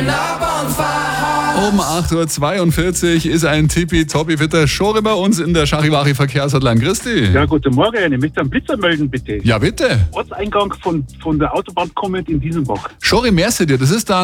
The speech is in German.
Um 8.42 Uhr ist ein tippitoppi fitter Schori bei uns in der Charivari-Verkehrshotline. Christi. Ja, guten Morgen. Ich möchte einen Blitzer melden, bitte. Ja, bitte. Ortseingang von der Autobahn kommend in Diesenbach. Schori, merci dir. Das ist dann